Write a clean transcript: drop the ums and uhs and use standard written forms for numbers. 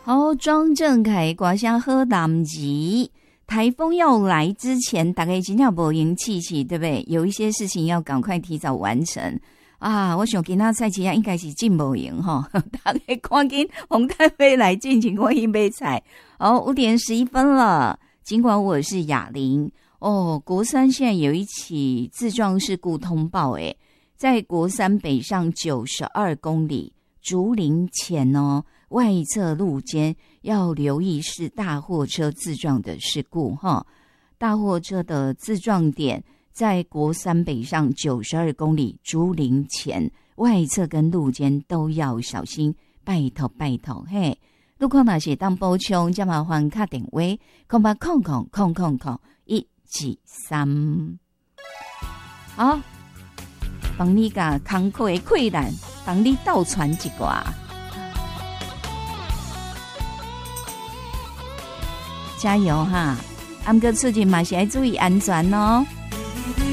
好，庄正凯歌声好南极。台风要来之前，大概真的没赢气气，对不对？有一些事情要赶快提早完成啊！我想今仔赛期应该是进无赢哈，大家赶紧红太杯来进行过一杯菜。5:11了。尽管我是雅玲国三现在有一起自撞事故通报，在国三北上92公里竹林前外侧路肩要留意是大货车自撞的事故哈。大货车的自撞点在国三北上92公里竹林前，外侧跟路肩都要小心，拜托拜托嘿。路况那些当补充，加麻烦打电话0800000173。好，帮你甲坎坷的困难，帮你倒传一挂。加油哈！不过出去嘛是要注意安全哦。